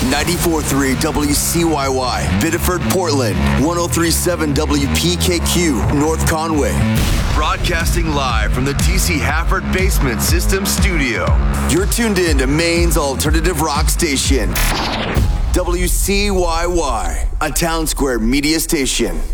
94.3 WCYY, Biddeford, Portland. 103.7 WPKQ, North Conway. Broadcasting live from the TC Hafford Basement System Studio. You're tuned in to Maine's alternative rock station. WCYY, a Town Square media station.